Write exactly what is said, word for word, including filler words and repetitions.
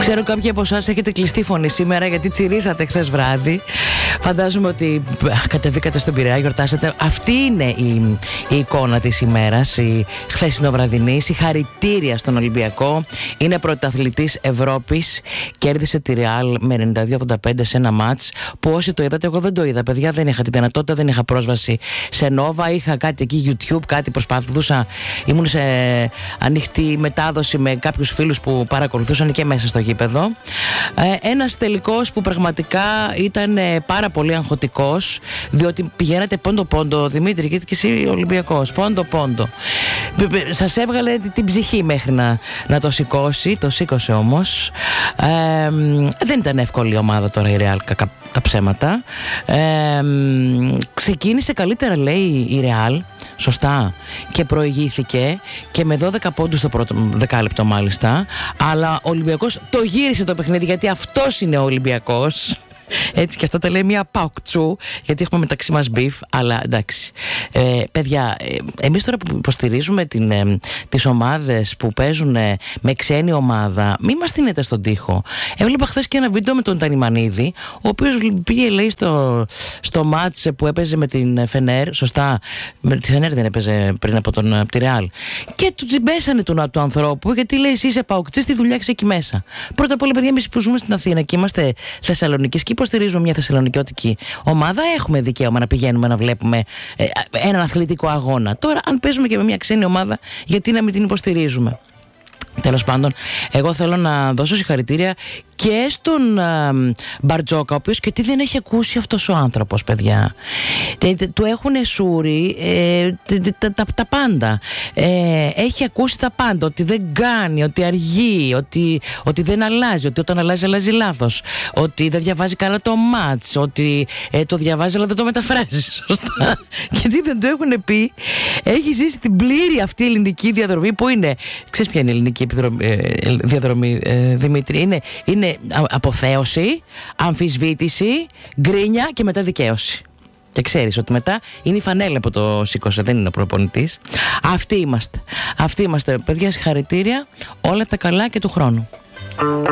Ξέρω κάποιοι από εσάς έχετε κλειστή φωνή σήμερα γιατί τσιρίσατε χθες βράδυ. Φαντάζομαι ότι κατεβήκατε στον Πειραιά, γιορτάσατε. Αυτή είναι η, η εικόνα της ημέρας, η χθεσινοβραδινή. Συγχαρητήρια στον Ολυμπιακό. Είναι πρωταθλητής Ευρώπης. Κέρδισε τη Real με ενενήντα δύο ογδόντα πέντε σε ένα μάτς που όσοι το είδατε, εγώ δεν το είδα. Παιδιά, δεν είχα τη δυνατότητα, δεν είχα πρόσβαση σε Nova. Είχα κάτι εκεί YouTube, κάτι προσπαθούσα. Ήμουν σε ανοιχτή μετάδοση με κάποιους φίλους που παρακολουθούσαν και μέσα στο γήπεδο. Ε, ένας τελικός που πραγματικά ήταν ε, πάρα πολύ αγχωτικός, διότι πηγαίνατε πόντο-πόντο, Δημήτρη, και εσύ Ολυμπιακός, πόντο-πόντο. Σας έβγαλε την ψυχή μέχρι να, να το σηκώσει, το σήκωσε όμως. Ε, δεν ήταν εύκολη η ομάδα τώρα η Real, κα, τα ψέματα. Ε, ξεκίνησε καλύτερα, λέει, η Real, σωστά, και προηγήθηκε και με δώδεκα πόντους στο πρώτο δεκάλεπτο μάλιστα, αλλά ο Ολυμπιακός το γύρισε το παιχνίδι, γιατί αυτός είναι ο Ολυμπιακός. Έτσι, και αυτό τα λέει μια παουκτσού, γιατί έχουμε μεταξύ μας μπιφ, αλλά εντάξει. Ε, παιδιά, ε, εμείς τώρα που υποστηρίζουμε την, ε, τις ομάδες που παίζουν ε, με ξένη ομάδα, μην μας τίνετε στον τοίχο. Έβλεπα χθες και ένα βίντεο με τον Τανιμανίδη, ο οποίος πήγε, λέει, στο, στο μάτς που έπαιζε με την Φενέρ, σωστά, με τη Φενέρ δεν έπαιζε πριν από, τον, από τη Ρεάλ, και του την πέσανε του, του ανθρώπου, γιατί λέει, εσύ είσαι παουκτσής, τη δουλειά έχεις εκεί μέσα. Πρώτα απ' όλα, παιδιά, εμείς που ζούμε στην Αθήνα και είμαστε Θεσσαλονίκης και υποστηρίζουμε μια θεσσαλονικιώτικη ομάδα, έχουμε δικαίωμα να πηγαίνουμε να βλέπουμε ε, έναν αθλητικό αγώνα. Τώρα, αν παίζουμε και με μια ξένη ομάδα, γιατί να μην την υποστηρίζουμε? Τέλος πάντων, εγώ θέλω να δώσω συγχαρητήρια και στον α, Μπαρτζόκα, ο οποίος και τι δεν έχει ακούσει αυτός ο άνθρωπος, παιδιά. Τε, τε, του έχουν σούρει ε, τε, τε, τα, τα, τα πάντα. Ε, έχει ακούσει τα πάντα. Ότι δεν κάνει, ότι αργεί, ότι, ότι δεν αλλάζει, ότι όταν αλλάζει, αλλάζει λάθος. Ότι δεν διαβάζει καλά το μάτς, ότι ε, το διαβάζει αλλά δεν το μεταφράζει σωστά. Γιατί δεν το έχουν πει. Έχει ζήσει την πλήρη αυτή ελληνική διαδρομή που είναι. Ξέρεις ποια είναι η ελληνική επιδρομή, ε, διαδρομή, ε, Δημήτρη? Είναι, είναι αποθέωση, αμφισβήτηση, γκρίνια και μετά δικαίωση. Και ξέρεις ότι μετά είναι η φανέλα που το σήκωσε, δεν είναι ο προπονητής. Αυτοί είμαστε. Αυτοί είμαστε, παιδιά, συγχαρητήρια. Όλα τα καλά και του χρόνου.